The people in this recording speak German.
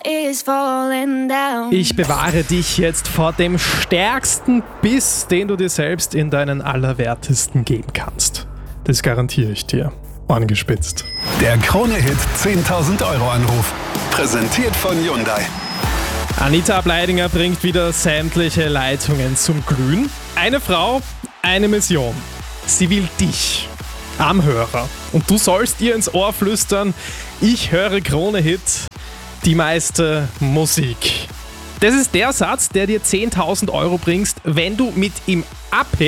is falling down. Ich bewahre dich jetzt vor dem stärksten Biss, den du dir selbst in deinen Allerwertesten geben kannst. Das garantiere ich dir. Ohren gespitzt. Der Krone-Hit 10.000 Euro Anruf. Präsentiert von Hyundai. Anita Ableidinger bringt wieder sämtliche Leitungen zum Glühen. Eine Frau, eine Mission. Sie will dich am Hörer. Und du sollst ihr ins Ohr flüstern, ich höre Krone-Hit, die meiste Musik. Das ist der Satz, der dir 10.000 Euro bringst, wenn du mit ihm abhebst.